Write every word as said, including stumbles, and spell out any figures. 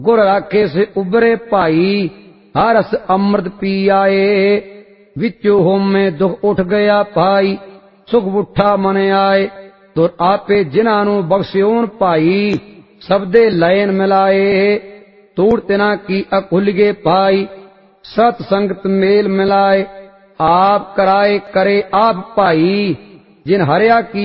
गुर राखे से उबरे भाई, हर रस अमृत पी आए। विचो होम में दुख उठ गया भाई, सुख उठा मन आए। तुर आपे जिन्हां नूं बख्शियोन भाई, सबदे लयन मिलाए। तूड़ तिना की अकुलगे भाई, सत संगत मेल मिलाए। आप कराए करे आप भाई, जिन हरिया की